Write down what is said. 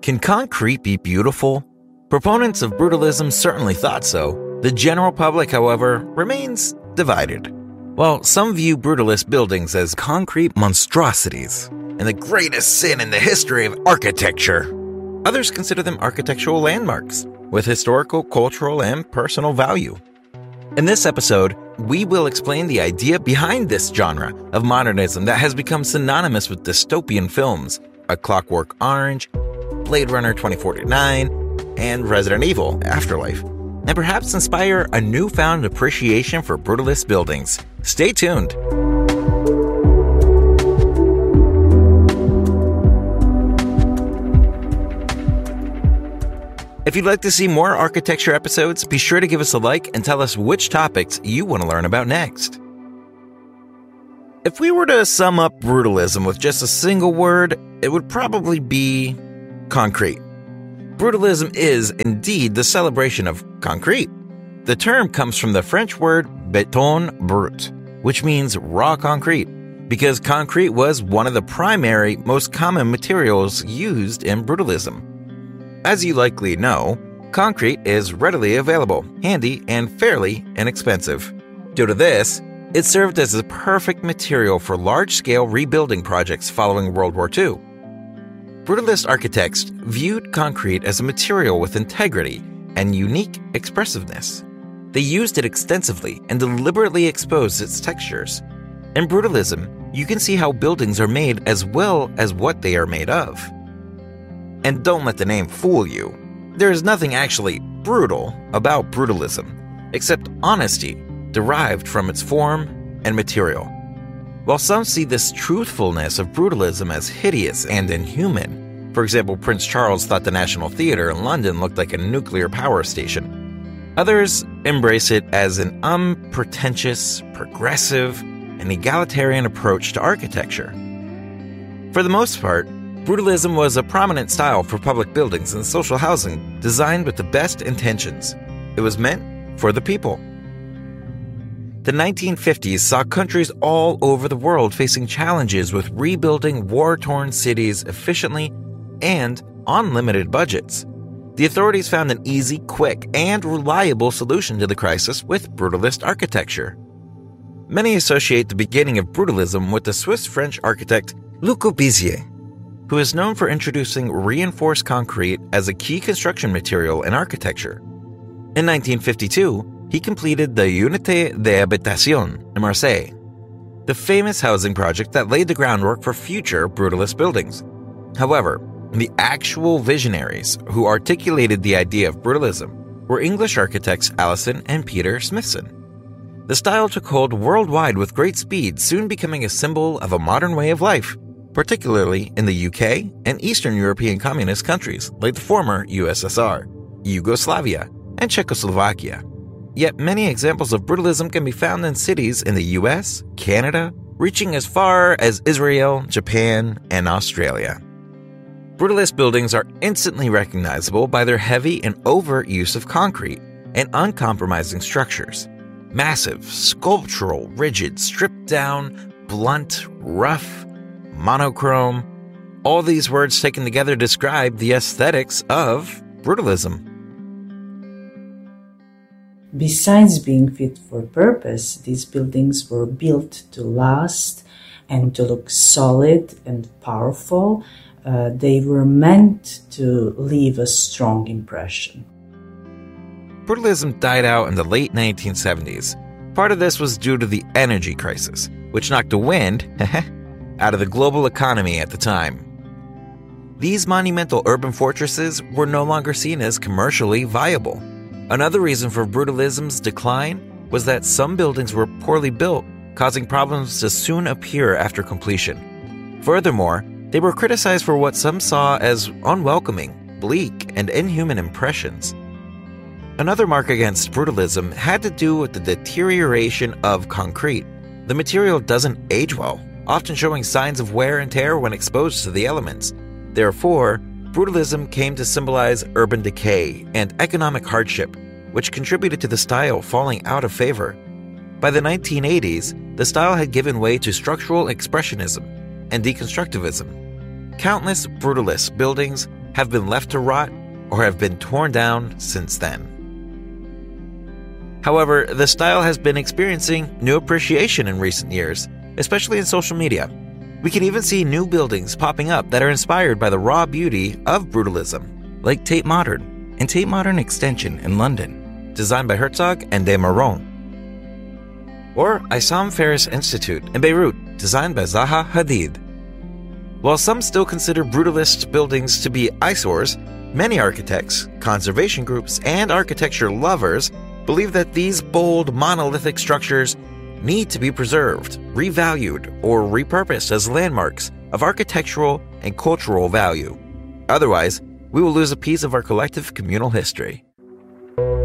Can concrete be beautiful? Proponents of brutalism certainly thought so. The general public, however, remains divided. While some view brutalist buildings as concrete monstrosities and the greatest sin in the history of architecture, others consider them architectural landmarks with historical, cultural, and personal value. In this episode, we will explain the idea behind this genre of modernism that has become synonymous with dystopian films, A Clockwork Orange, Blade Runner 2049, and Resident Evil Afterlife, and perhaps inspire a newfound appreciation for brutalist buildings. Stay tuned. If you'd like to see more architecture episodes, be sure to give us a like and tell us which topics you want to learn about next. If we were to sum up brutalism with just a single word, it would probably be concrete. Brutalism is indeed the celebration of concrete. The term comes from the French word béton brut, which means raw concrete, because concrete was one of the primary, most common materials used in brutalism. As you likely know, concrete is readily available, handy, and fairly inexpensive. Due to this, it served as the perfect material for large-scale rebuilding projects following World War II. Brutalist architects viewed concrete as a material with integrity and unique expressiveness. They used it extensively and deliberately exposed its textures. In brutalism, you can see how buildings are made as well as what they are made of. And don't let the name fool you. There is nothing actually brutal about brutalism, except honesty derived from its form and material. While some see this truthfulness of brutalism as hideous and inhuman, for example, Prince Charles thought the National Theatre in London looked like a nuclear power station, others embrace it as an unpretentious, progressive, and egalitarian approach to architecture. For the most part, brutalism was a prominent style for public buildings and social housing designed with the best intentions. It was meant for the people. The 1950s saw countries all over the world facing challenges with rebuilding war-torn cities efficiently and on limited budgets. The authorities found an easy, quick, and reliable solution to the crisis with brutalist architecture. Many associate the beginning of brutalism with the Swiss-French architect Le Corbusier, who is known for introducing reinforced concrete as a key construction material in architecture. In 1952, he completed the Unité d'Habitation in Marseille, the famous housing project that laid the groundwork for future brutalist buildings. However, the actual visionaries who articulated the idea of brutalism were English architects Alison and Peter Smithson. The style took hold worldwide with great speed, soon becoming a symbol of a modern way of life, particularly in the UK and Eastern European communist countries like the former USSR, Yugoslavia, and Czechoslovakia. Yet many examples of brutalism can be found in cities in the US, Canada, reaching as far as Israel, Japan, and Australia. Brutalist buildings are instantly recognizable by their heavy and overt use of concrete and uncompromising structures. Massive, sculptural, rigid, stripped down, blunt, rough, monochrome. All these words taken together describe the aesthetics of brutalism. Besides being fit for purpose, these buildings were built to last and to look solid and powerful. They were meant to leave a strong impression. Brutalism died out in the late 1970s. Part of this was due to the energy crisis, which knocked the wind out of the global economy at the time. These monumental urban fortresses were no longer seen as commercially viable. Another reason for brutalism's decline was that some buildings were poorly built, causing problems to soon appear after completion. Furthermore, they were criticized for what some saw as unwelcoming, bleak, and inhuman impressions. Another mark against brutalism had to do with the deterioration of concrete. The material doesn't age well, often showing signs of wear and tear when exposed to the elements. Therefore, brutalism came to symbolize urban decay and economic hardship, which contributed to the style falling out of favor. By the 1980s, the style had given way to structural expressionism and deconstructivism. Countless brutalist buildings have been left to rot or have been torn down since then. However, the style has been experiencing new appreciation in recent years, especially in social media. We can even see new buildings popping up that are inspired by the raw beauty of brutalism, like Tate Modern and Tate Modern Extension in London, designed by Herzog and de Meuron. Or Issam Ferris Institute in Beirut, designed by Zaha Hadid. While some still consider brutalist buildings to be eyesores, many architects, conservation groups, and architecture lovers believe that these bold monolithic structures need to be preserved, revalued, or repurposed as landmarks of architectural and cultural value. Otherwise, we will lose a piece of our collective communal history.